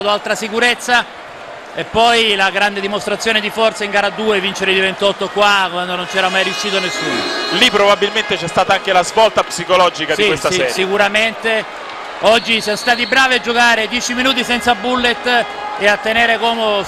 altra sicurezza, e poi la grande dimostrazione di forza in gara 2, vincere di 28 qua quando non c'era mai riuscito nessuno. Lì probabilmente c'è stata anche la svolta psicologica di questa serie. Sicuramente oggi siamo stati bravi a giocare 10 minuti senza bullet e a tenere Como